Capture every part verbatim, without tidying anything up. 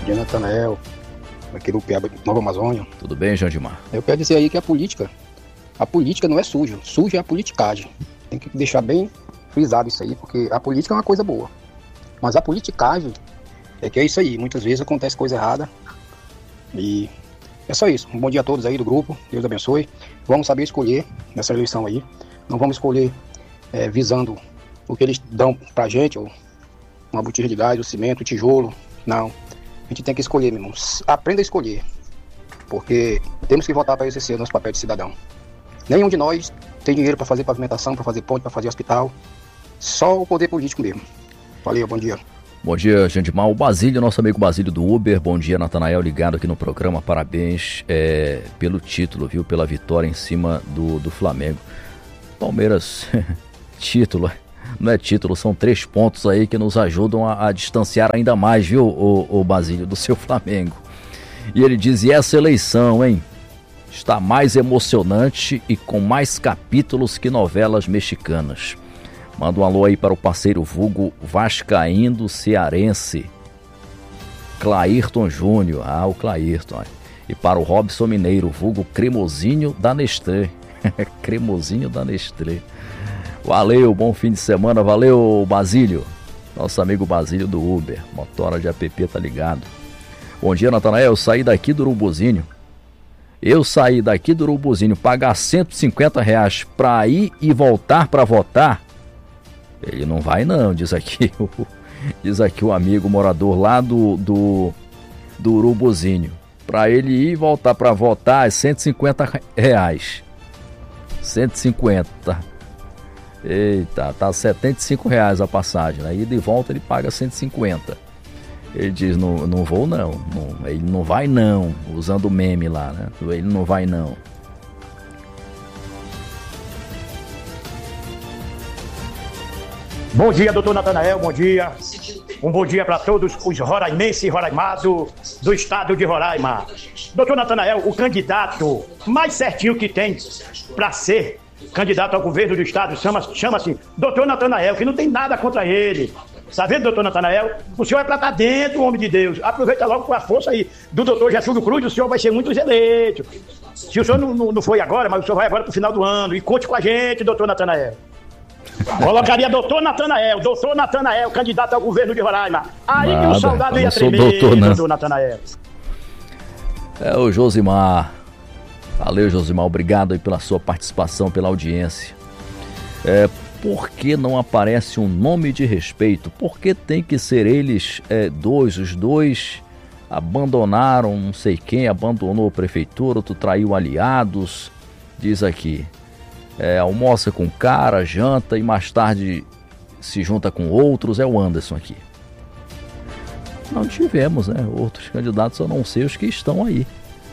dia, Natanael, aqui do Piaba, Nova Amazônia. Tudo bem, Jandimar? Eu quero dizer aí que a política, a política não é suja, suja é a politicagem. Tem que deixar bem frisado isso aí, porque a política é uma coisa boa, mas a politicagem é que é isso aí, muitas vezes acontece coisa errada. E é só isso. Um bom dia a todos aí do grupo, Deus abençoe. Vamos saber escolher nessa eleição aí, não vamos escolher é, visando o que eles dão pra gente, ou uma botija de gás, o cimento, o tijolo, não. A gente tem que escolher, meu irmão. Aprenda a escolher, porque temos que votar para exercer o nosso papel de cidadão. Nenhum de nós tem dinheiro para fazer pavimentação, para fazer ponte, para fazer hospital. Só o poder político mesmo. Valeu, bom dia. Bom dia, Jandimar. O Basílio, nosso amigo Basílio do Uber. Bom dia, Natanael, ligado aqui no programa. Parabéns é, pelo título, viu? Pela vitória em cima do, do Flamengo. Palmeiras, título, não é título, são três pontos aí que nos ajudam a, a distanciar ainda mais, viu, o, o Basílio, do seu Flamengo. E ele diz, e essa eleição, hein? Está mais emocionante e com mais capítulos que novelas mexicanas. Manda um alô aí para o parceiro vulgo vascaíno cearense, Clairton Júnior. Ah, o Clairton. E para o Robson Mineiro, vulgo cremosinho da Nestlé. Cremosinho da Nestlé. Valeu, bom fim de semana. Valeu, Basílio. Nosso amigo Basílio do Uber. Motora de app, tá ligado. Bom dia, Natanael. Eu saí daqui do Urubuzinho. Eu saí daqui do Urubuzinho pagar cento e cinquenta reais pra ir e voltar pra votar. Ele não vai não, diz aqui, diz aqui o amigo morador lá do, do, do Urubuzinho. Pra ele ir e voltar pra votar é cento e cinquenta reais. cento e cinquenta. Eita, tá setenta e cinco reais a passagem, né? E de volta ele paga cento e cinquenta. Ele diz, não, não vou não, não, ele não vai não, usando o meme lá, né? Ele não vai não. Bom dia, doutor Natanael, bom dia. Um bom dia para todos os roraimenses e roraimados do estado de Roraima. Doutor Natanael, o candidato mais certinho que tem para ser candidato ao governo do estado chama-se chama doutor Natanael, que não tem nada contra ele. Tá vendo, doutor Natanael? O senhor é para estar dentro, homem de Deus. Aproveita logo com a força aí do doutor Getúlio Cruz, o senhor vai ser muito eleito. Se o senhor não, não, não foi agora, mas o senhor vai agora para o final do ano. E conte com a gente, doutor Natanael. Colocaria doutor Natanael, doutor Natanael, candidato ao governo de Roraima. Aí que o soldado ia tremer, doutor, doutor Natanael. É o Josimar. Valeu, Josimar, obrigado aí pela sua participação, pela audiência. É, por que não aparece um nome de respeito? Por que tem que ser eles é, dois? Os dois abandonaram, não sei quem, abandonou a prefeitura, outro traiu aliados, diz aqui. É, almoça com cara, janta e mais tarde se junta com outros, é o Anderson aqui. Não tivemos, né? Outros candidatos, a não ser os que estão aí.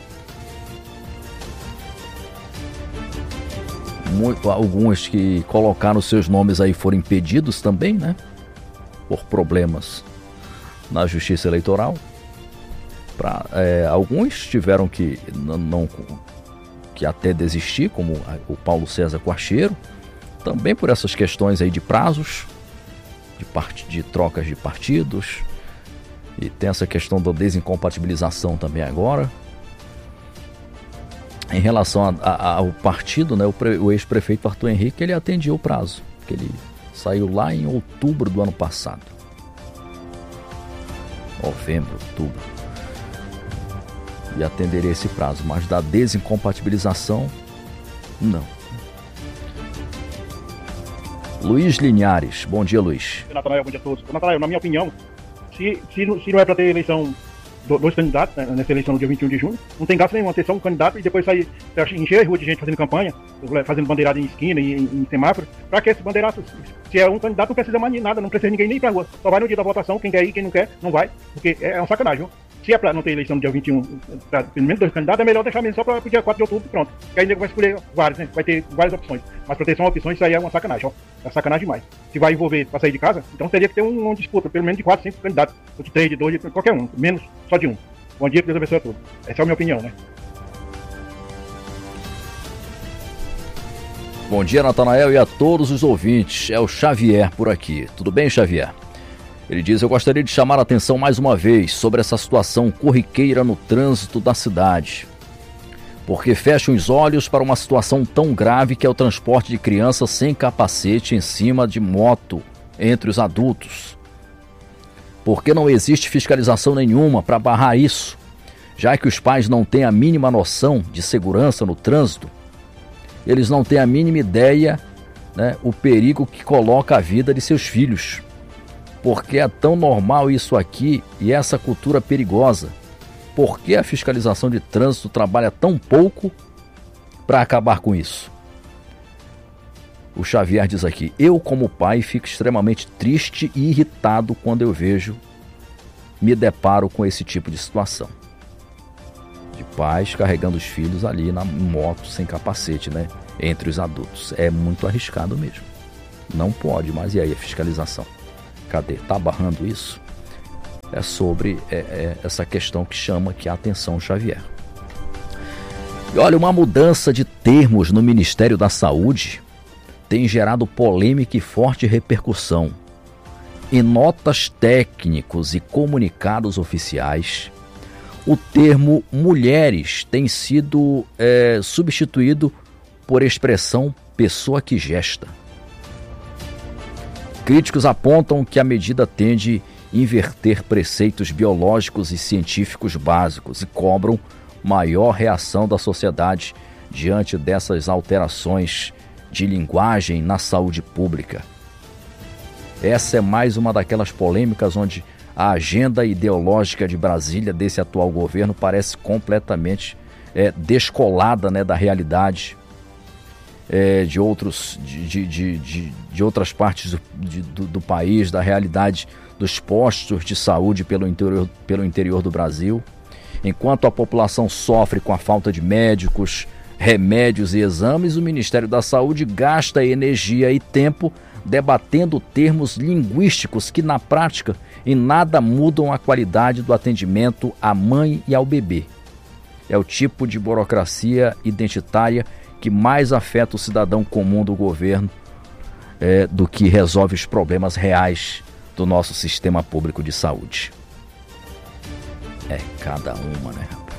Muito, alguns que colocaram seus nomes aí foram impedidos também, né? Por problemas na justiça eleitoral. Pra, é, alguns tiveram que não, não que até desistir, como o Paulo César Quarcheiro, também por essas questões aí de prazos, de, part... de trocas de partidos, e tem essa questão da desincompatibilização também agora. Em relação a, a, ao partido, né, o, pre... o ex-prefeito Arthur Henrique, ele atendia o prazo, que ele saiu lá em outubro do ano passado. Novembro, outubro. E atenderia esse prazo, mas da desincompatibilização, não. Luiz Linhares, bom dia, Luiz. Natanael, bom dia a todos. Natanael, na minha opinião, se, se, se não é para ter eleição, dois candidatos, né, nessa eleição no dia vinte e um de junho, não tem gasto nenhum, ter só um candidato e depois sair, encher a rua de gente fazendo campanha, fazendo bandeirada em esquina e em, em semáforo, para que esse bandeirado, se é um candidato, não precisa mais de nada, não precisa ninguém nem ir pra rua, só vai no dia da votação, quem quer ir, quem não quer, não vai, porque é, é uma sacanagem, viu? Se é pra não ter eleição no dia vinte e um, pra, pelo menos dois candidatos, é melhor deixar mesmo só para o dia quatro de outubro e pronto. Que aí vai escolher vários, né? Vai ter várias opções. Mas para ter só uma opção, isso aí é uma sacanagem, ó. É sacanagem demais. Se vai envolver para sair de casa, então teria que ter um, uma disputa, pelo menos de quatro, cinco candidatos. Ou de três, de dois, de qualquer um. Menos só de um. Bom dia, que Deus abençoe a todos. Essa é a minha opinião, né? Bom dia, Natanael, e a todos os ouvintes. É o Xavier por aqui. Tudo bem, Xavier? Ele diz: eu gostaria de chamar a atenção mais uma vez sobre essa situação corriqueira no trânsito da cidade. Porque fecho os olhos para uma situação tão grave que é o transporte de crianças sem capacete em cima de moto entre os adultos. Porque não existe fiscalização nenhuma para barrar isso, já que os pais não têm a mínima noção de segurança no trânsito. Eles não têm a mínima ideia, né, o perigo que coloca a vida de seus filhos. Porque é tão normal isso aqui e essa cultura perigosa. Por que a fiscalização de trânsito trabalha tão pouco para acabar com isso? O Xavier diz aqui: eu como pai fico extremamente triste e irritado quando eu vejo, me deparo com esse tipo de situação. De pais carregando os filhos ali na moto sem capacete, né? Entre os adultos. É muito arriscado mesmo. Não pode, mas e aí a fiscalização? Cadê? Tá barrando isso? É sobre é, é, essa questão que chama aqui a atenção, Xavier. E olha, uma mudança de termos no Ministério da Saúde tem gerado polêmica e forte repercussão. Em notas técnicos e comunicados oficiais, o termo mulheres tem sido é, substituído por expressão pessoa que gesta. Críticos apontam que a medida tende a inverter preceitos biológicos e científicos básicos e cobram maior reação da sociedade diante dessas alterações de linguagem na saúde pública. Essa é mais uma daquelas polêmicas onde a agenda ideológica de Brasília desse atual governo parece completamente é, descolada, né, da realidade é, de, outros, de, de, de, de, de outras partes do, de, do, do país, da realidade dos postos de saúde pelo interior, pelo interior do Brasil. Enquanto a população sofre com a falta de médicos, remédios e exames, o Ministério da Saúde gasta energia e tempo debatendo termos linguísticos que, na prática, em nada mudam a qualidade do atendimento à mãe e ao bebê. É o tipo de burocracia identitária que mais afeta o cidadão comum do governo é, do que resolve os problemas reais do nosso sistema público de saúde. É cada uma, né, rapaz?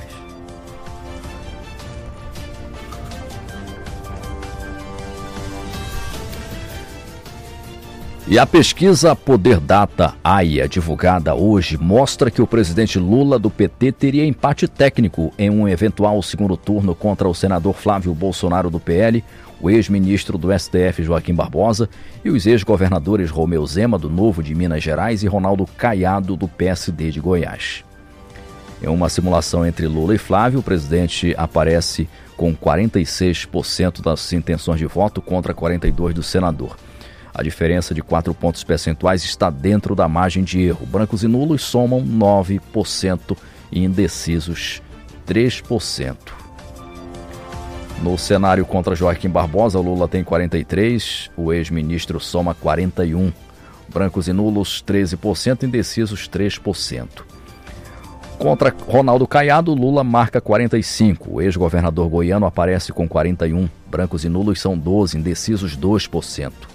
E a pesquisa Poder Data A I A, divulgada hoje, mostra que o presidente Lula do P T teria empate técnico em um eventual segundo turno contra o senador Flávio Bolsonaro do P L, o ex-ministro do S T F Joaquim Barbosa e os ex-governadores Romeu Zema, do Novo de Minas Gerais, e Ronaldo Caiado, do P S D de Goiás. Em uma simulação entre Lula e Flávio, o presidente aparece com quarenta e seis por cento das intenções de voto contra quarenta e dois por cento do senador. A diferença de quatro pontos percentuais está dentro da margem de erro. Brancos e nulos somam nove por cento e indecisos três por cento. No cenário contra Joaquim Barbosa, Lula tem quarenta e três por cento, o ex-ministro soma quarenta e um por cento. Brancos e nulos treze por cento, indecisos três por cento. Contra Ronaldo Caiado, Lula marca quarenta e cinco por cento. O ex-governador goiano aparece com quarenta e um por cento. Brancos e nulos são doze por cento, indecisos dois por cento.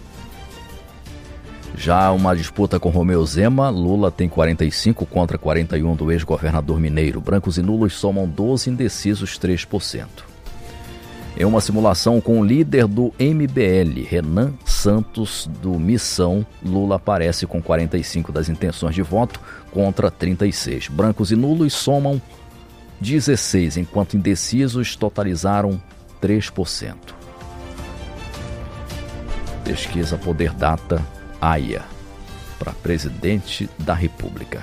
Já uma disputa com Romeu Zema, Lula tem quarenta e cinco contra quarenta e um do ex-governador mineiro. Brancos e nulos somam doze, indecisos três por cento. Em uma simulação com o líder do M B L, Renan Santos, do Missão, Lula aparece com quarenta e cinco das intenções de voto contra trinta e seis. Brancos e nulos somam dezesseis, enquanto indecisos totalizaram três por cento. Pesquisa Poder Data A I A para presidente da República.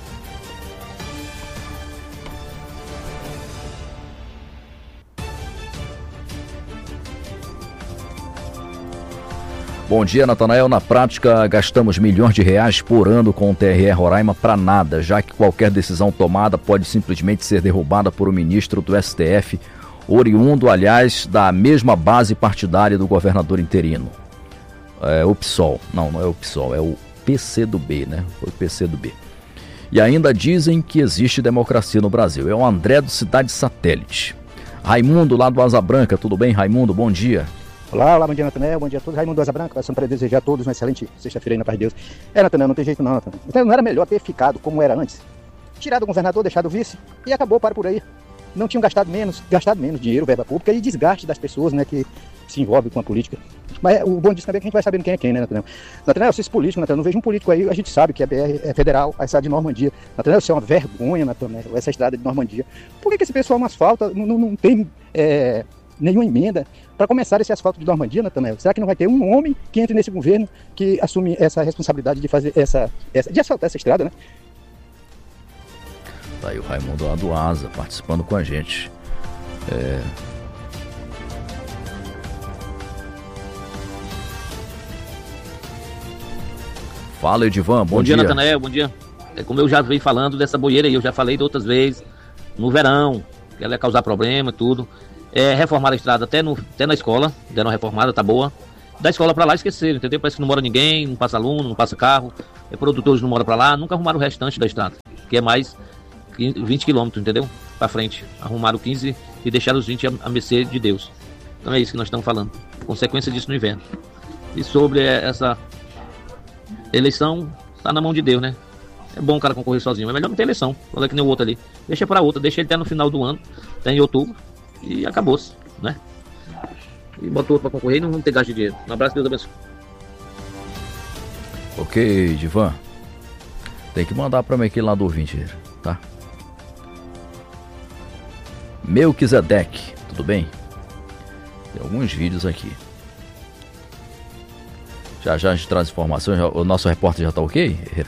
Bom dia, Natanael. Na prática, gastamos milhões de reais por ano com o T R E Roraima para nada, já que qualquer decisão tomada pode simplesmente ser derrubada por um ministro do S T F, oriundo, aliás, da mesma base partidária do governador interino. É o P SOL. Não, não é o P SOL, é o P C do B, né? Foi o P C do B. E ainda dizem que existe democracia no Brasil. É o André do Cidade Satélite. Raimundo, lá do Asa Branca. Tudo bem, Raimundo? Bom dia. Olá, olá, bom dia, Natanael, bom dia a todos. Raimundo Asa Branca, passando para desejar a todos uma excelente sexta-feira aí na paz de Deus. É, Natanael, não tem jeito não, Natanael. Então não era melhor ter ficado como era antes? Tirado o governador, deixado o vice e acabou, para por aí. Não tinham gastado menos, gastado menos dinheiro, verba pública e desgaste das pessoas, né, que se envolvem com a política. Mas o bom disso também é que a gente vai sabendo quem é quem, né, Natanael? Natanael, esses políticos, Natanael, não vejo um político aí, a gente sabe que a B R é federal, a estrada de Normandia. Natanael, isso é uma vergonha, Natanael, essa estrada de Normandia. Por que, que esse pessoal não asfalta, não, não, não tem é, nenhuma emenda para começar esse asfalto de Normandia, Natanael? Será que não vai ter um homem que entre nesse governo que assume essa responsabilidade de fazer essa, essa de asfaltar essa estrada, né? Tá aí o Raimundo lá do Asa participando com a gente. É... Fala, Edivan, bom, bom dia. Bom dia, Natanael, bom dia. É como eu já venho falando dessa boieira aí, eu já falei de outras vezes, no verão, que ela ia causar problema e tudo. É, reformar a estrada até, no, até na escola, deram uma reformada, tá boa. Da escola pra lá esqueceram, entendeu? Parece que não mora ninguém, não passa aluno, não passa carro, é, produtores não moram pra lá, nunca arrumaram o restante da estrada, que é mais vinte quilômetros, entendeu? Pra frente. Arrumaram quinze e deixaram os vinte a, a mercê de Deus. Então é isso que nós estamos falando. Consequência disso no inverno. E sobre é, essa eleição, tá na mão de Deus, né? É bom o cara concorrer sozinho, mas é melhor não ter eleição. Olha que nem o outro ali. Deixa pra outra, deixa ele até no final do ano, até em outubro, e acabou-se, né? E bota outro pra concorrer e não vamos ter gasto de dinheiro. Um abraço, Deus abençoe. Ok, Divan. Tem que mandar pra mim aquele lá do ouvinte, tá? Melquisedeque, tudo bem? Tem alguns vídeos aqui. Já já a gente traz informações. O nosso repórter já tá ok, Herrera?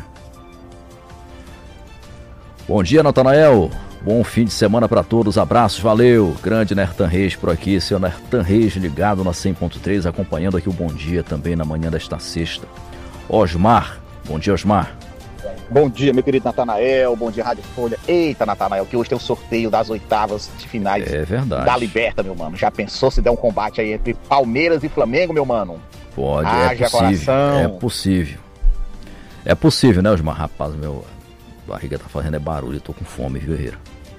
Bom dia, Natanael. Bom fim de semana para todos. Abraços, valeu. Grande Nertan Reis por aqui. Seu Nertan Reis ligado na cem ponto três, acompanhando aqui o Bom Dia também na manhã desta sexta. Osmar. Bom dia, Osmar. Bom dia, meu querido Natanael. Bom dia, Rádio Folha. Eita, Natanael, que hoje tem o sorteio das oitavas de finais é verdade. da Liberta, meu mano. Já pensou se der um combate aí entre Palmeiras e Flamengo, meu mano? Pode, Haja é possível. Coração. É possível. É possível, né, Osmar? Rapaz, meu barriga tá fazendo é barulho. Eu tô com fome, viu, Herrera?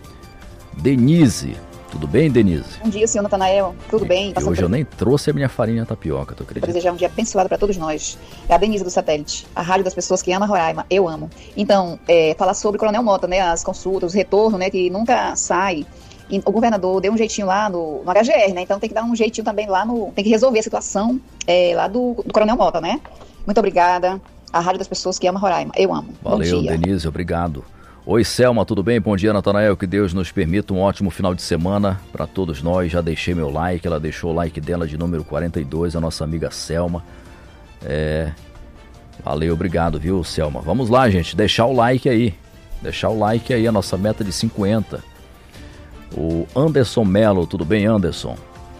Denise. Tudo bem, Denise? Bom dia, senhor Natanael. Tudo e, bem? E hoje eu nem trouxe a minha farinha tapioca, tu acredita? Vou desejar um dia abençoado para todos nós. É a Denise do Satélite, a rádio das pessoas que amam Roraima. Eu amo. Então, é, falar sobre o Coronel Mota, né? As consultas, o retorno, né? Que nunca sai. E o governador deu um jeitinho lá no, no H G R, né? Então tem que dar um jeitinho também lá no... Tem que resolver a situação é, lá do, do Coronel Mota, né? Muito obrigada. A rádio das pessoas que amam Roraima. Eu amo. Valeu, Denise. Obrigado. Oi, Selma, tudo bem? Bom dia, Natanael. Que Deus nos permita um ótimo final de semana para todos nós. Já deixei meu like, ela deixou o like dela de número quarenta e dois, a nossa amiga Selma. É... Valeu, obrigado, viu, Selma? Vamos lá, gente, deixar o like aí. Deixar o like aí, a nossa meta de cinquenta. O Anderson Melo, tudo bem, Anderson?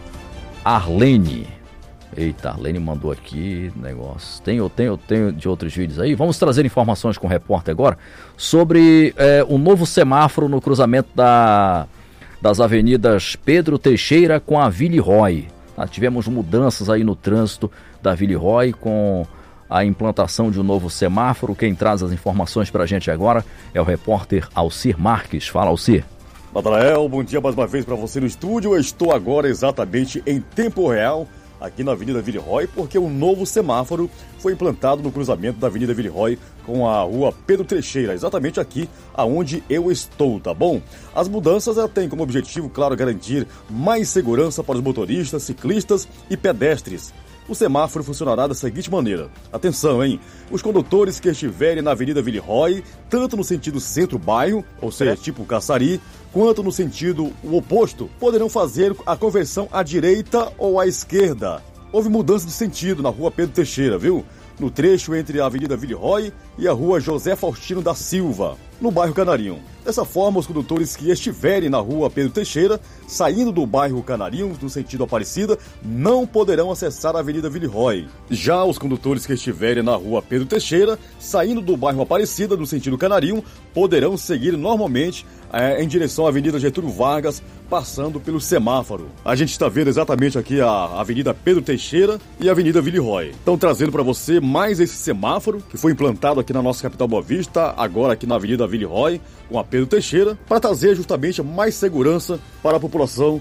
Arlene. Eita, Arlene mandou aqui negócio. Tenho, tenho, tenho de outros vídeos aí. Vamos trazer informações com o repórter agora sobre é, um novo semáforo no cruzamento da, das avenidas Pedro Teixeira com a Villeroy. Tá? Tivemos mudanças aí no trânsito da Villeroy com a implantação de um novo semáforo. Quem traz as informações pra gente agora é o repórter Alcir Marques. Fala, Alcir. Natanael, bom dia mais uma vez para você no estúdio. Eu estou agora exatamente em tempo real aqui na Avenida Villeroy, porque um novo semáforo foi implantado no cruzamento da Avenida Villeroy com a rua Pedro Teixeira, exatamente aqui aonde eu estou, tá bom? As mudanças ela têm como objetivo, claro, garantir mais segurança para os motoristas, ciclistas e pedestres. O semáforo funcionará da seguinte maneira. Atenção, hein? Os condutores que estiverem na Avenida Villeroy, tanto no sentido centro-bairro, ou seja, tipo Caçari, quanto no sentido o oposto, poderão fazer a conversão à direita ou à esquerda. Houve mudança de sentido na rua Pedro Teixeira, viu? No trecho entre a Avenida Villeroy e a rua José Faustino da Silva, no bairro Canarinho. Dessa forma, os condutores que estiverem na rua Pedro Teixeira, saindo do bairro Canarinho, no sentido Aparecida, não poderão acessar a Avenida Villeroy. Já os condutores que estiverem na rua Pedro Teixeira, saindo do bairro Aparecida, no sentido Canarinho, poderão seguir normalmente é, em direção à Avenida Getúlio Vargas, passando pelo semáforo. A gente está vendo exatamente aqui a Avenida Pedro Teixeira e a Avenida Villeroy. Estão trazendo para você mais esse semáforo, que foi implantado aqui na nossa capital Boa Vista, agora aqui na Avenida Villeroy, com a Pedro Teixeira, para trazer justamente mais segurança para a população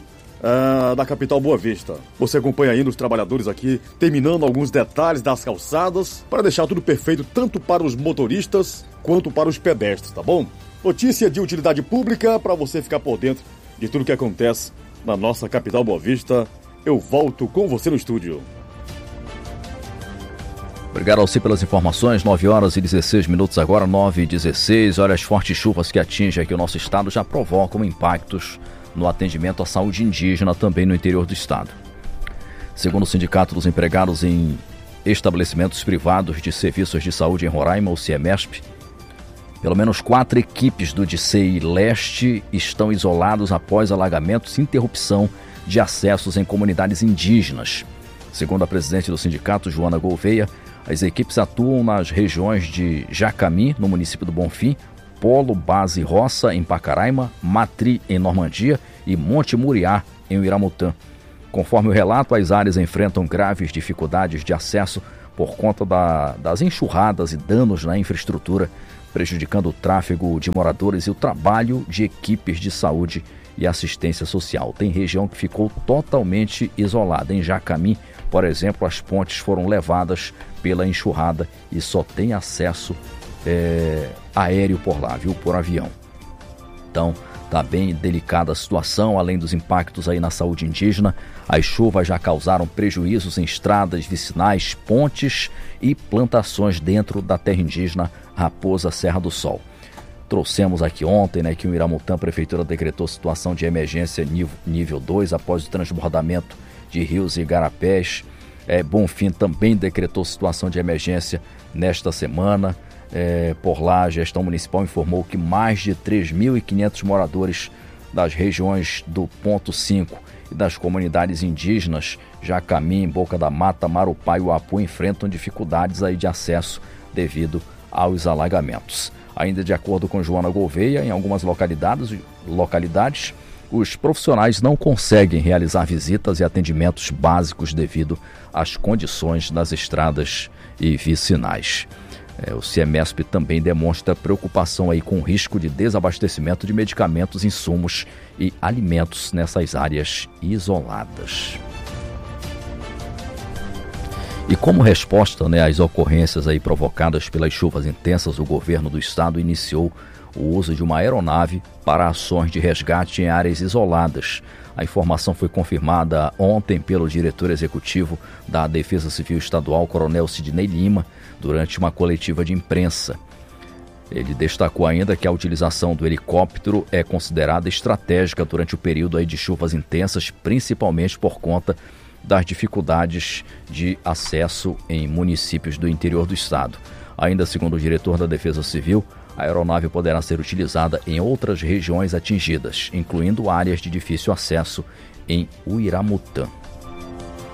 uh, da capital Boa Vista. Você acompanha ainda os trabalhadores aqui, terminando alguns detalhes das calçadas, para deixar tudo perfeito tanto para os motoristas quanto para os pedestres, tá bom? Notícia de utilidade pública para você ficar por dentro de tudo que acontece na nossa capital Boa Vista. Eu volto com você no estúdio. Obrigado, Alci, pelas informações. nove horas e dezesseis minutos agora, nove e dezesseis. Olha, as fortes chuvas que atingem aqui o nosso estado já provocam impactos no atendimento à saúde indígena também no interior do estado. Segundo o Sindicato dos Empregados em Estabelecimentos Privados de Serviços de Saúde em Roraima, o CIEMESP, pelo menos quatro equipes do D C I Leste estão isolados após alagamentos e interrupção de acessos em comunidades indígenas. Segundo a presidente do sindicato, Joana Gouveia, as equipes atuam nas regiões de Jacami, no município do Bonfim, Polo, Base Roça, em Pacaraima, Matri, em Normandia e Monte Muriá, em Uiramutã. Conforme o relato, as áreas enfrentam graves dificuldades de acesso por conta da, das enxurradas e danos na infraestrutura, prejudicando o tráfego de moradores e o trabalho de equipes de saúde e assistência social. Tem região que ficou totalmente isolada. Em Jacami, por exemplo, as pontes foram levadas pela enxurrada e só tem acesso é, aéreo por lá, viu? Por avião. Então, tá bem delicada a situação, além dos impactos aí na saúde indígena. As chuvas já causaram prejuízos em estradas vicinais, pontes e plantações dentro da terra indígena Raposa Serra do Sol. Trouxemos aqui ontem, né, que o Uiramutã, a prefeitura decretou situação de emergência nível dois após o transbordamento de rios e igarapés. É, Bonfim também decretou situação de emergência nesta semana. É, por lá, a gestão municipal informou que mais de três mil e quinhentos moradores das regiões do ponto cinco e das comunidades indígenas Jacami, Boca da Mata, Marupá e Uapu enfrentam dificuldades aí de acesso devido aos alagamentos. Ainda de acordo com Joana Gouveia, em algumas localidades, localidades, os profissionais não conseguem realizar visitas e atendimentos básicos devido às condições das estradas e vicinais. É, o CIEMESP também demonstra preocupação aí com o risco de desabastecimento de medicamentos, insumos e alimentos nessas áreas isoladas. E como resposta, né, às ocorrências aí provocadas pelas chuvas intensas, o governo do estado iniciou o uso de uma aeronave para ações de resgate em áreas isoladas. A informação foi confirmada ontem pelo diretor executivo da Defesa Civil Estadual, Coronel Sidney Lima, durante uma coletiva de imprensa. Ele destacou ainda que a utilização do helicóptero é considerada estratégica durante o período aí de chuvas intensas, principalmente por conta das dificuldades de acesso em municípios do interior do estado. Ainda segundo o diretor da Defesa Civil, a aeronave poderá ser utilizada em outras regiões atingidas, incluindo áreas de difícil acesso em Uiramutã.